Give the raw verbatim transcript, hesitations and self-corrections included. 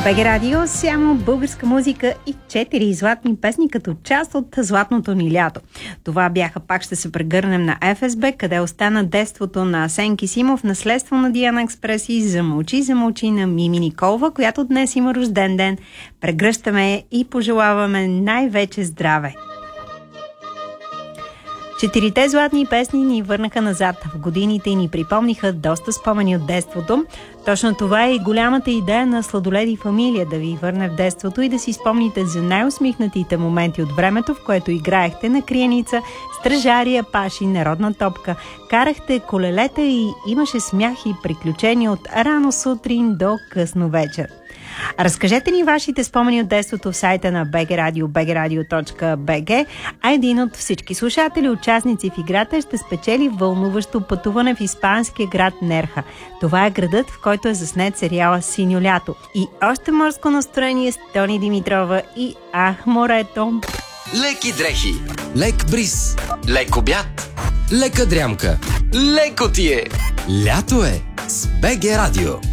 БГ Радио, само българска музика и четири златни песни като част от златното ни лято. Това бяха Пак ще се прегърнем на Еф Ес Би, къде остана детството на Асен Кисимов, Наследство на Диана Експрес и Замълчи, замълчи на Мими Николова, която днес има рожден ден. Прегръщаме и пожелаваме най-вече здраве. Четирите златни песни ни върнаха назад в годините и ни припомниха доста спомени от детството. Точно това е и голямата идея на Сладолед и фамилия, да ви върне в детството и да си спомните за най-усмихнатите моменти от времето, в което играехте на криеница, стражария, паши, народна топка, карахте колелета и имаше смях и приключения от рано сутрин до късно вечер. Разкажете ни вашите спомени от детството в сайта на БГ Радио, би джи радио точка би джи, а един от всички слушатели, участници в играта, ще спечели вълнуващо пътуване в испанския град Нерха. Това е градът, в който е заснет сериала Синьо лято. И още морско настроение с Тони Димитрова и Ах, морето! Леки дрехи, лек бриз, лек обяд, лека дрямка, леко ти е! Лято е с БГ Радио.